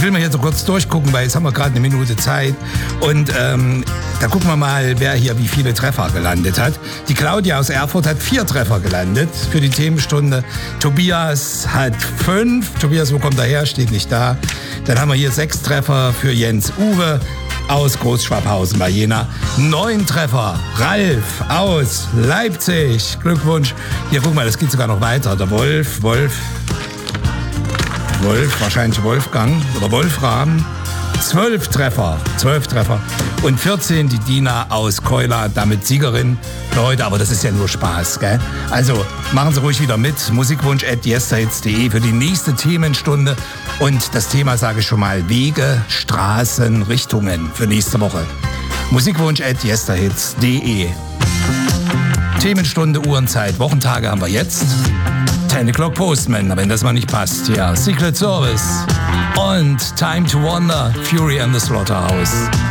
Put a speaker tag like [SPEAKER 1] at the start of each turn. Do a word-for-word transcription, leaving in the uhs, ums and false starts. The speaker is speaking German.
[SPEAKER 1] will mal hier so kurz durchgucken, weil jetzt haben wir gerade eine Minute Zeit. Und ähm, da gucken wir mal, wer hier wie viele Treffer gelandet hat. Die Claudia aus Erfurt hat vier Treffer gelandet für die Themenstunde. Tobias hat fünf. Tobias, wo kommt er her? Steht nicht da. Dann haben wir hier sechs Treffer für Jens Uwe aus Großschwabhausen bei Jena. Neun Treffer. Ralf aus Leipzig. Glückwunsch. Hier, guck mal, das geht sogar noch weiter. Der Wolf, Wolf, Wolf, wahrscheinlich Wolfgang oder Wolfram. Zwölf Treffer. Zwölf Treffer. Und vierzehn die Dina aus Keula, damit Siegerin für heute. Aber das ist ja nur Spaß, gell? Also machen Sie ruhig wieder mit. Musikwunsch at yesterhits punkt de für die nächste Themenstunde. Und das Thema sage ich schon mal: Wege, Straßen, Richtungen für nächste Woche. Musikwunsch at yesterhits punkt de. Themenstunde, Uhrenzeit, Wochentage haben wir jetzt. ten o'clock Postman, wenn das mal nicht passt. Ja, Secret Service und Time to Wonder, Fury and the Slaughterhouse.